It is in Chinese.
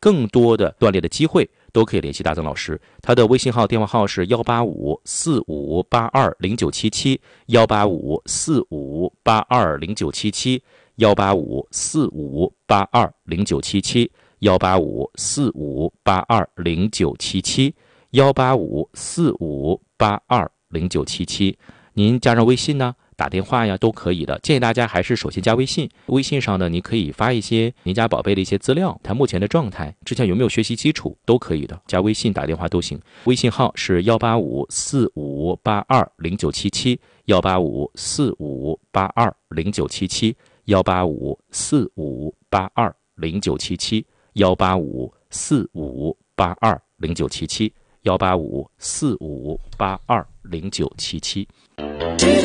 更多的锻炼的机会，都可以联系大曾老师。他的微信号、电话号是18545820977 18545820977 18545820977 18545820977 18545820977。您加上微信呢，打电话呀都可以的。建议大家还是首先加微信，微信上呢，你可以发一些您家宝贝的一些资料，他目前的状态，之前有没有学习基础都可以的，加微信打电话都行。微信号是18545820977 18545820977 18545820977 18545820977 18545820977。